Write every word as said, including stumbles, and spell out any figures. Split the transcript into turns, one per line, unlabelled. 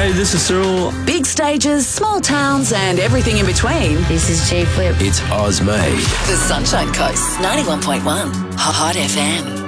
Hey, this is Cyril.
Big stages, small towns, and everything in between.
This is G Flip.
It's Oz Made.
The Sunshine Coast, ninety-one point one, Hot F M.